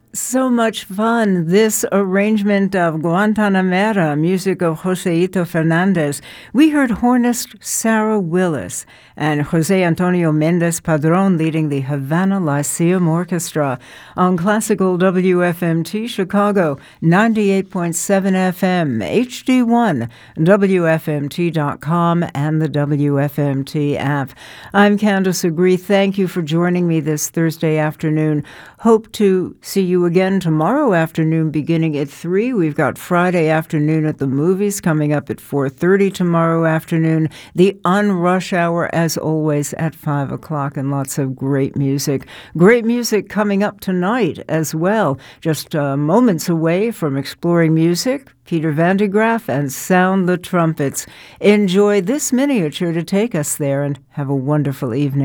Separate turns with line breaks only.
So much fun. This arrangement of Guantanamera, music of Joseito Fernandez. We heard hornist Sarah Willis and Jose Antonio Mendez Padron leading the Havana Lyceum Orchestra on classical WFMT Chicago, 98.7 FM, HD1, WFMT.com, and the WFMT app. I'm Candace Agree. Thank you for joining me this Thursday afternoon. Hope to see you again tomorrow afternoon beginning at 3. We've got Friday afternoon at the movies coming up at 4:30 tomorrow afternoon. The Unrush Hour, as always, at 5 o'clock, and lots of great music. Great music coming up tonight as well. Just moments away from exploring music, Peter Van de Graaff and Sound the Trumpets. Enjoy this miniature to take us there and have a wonderful evening.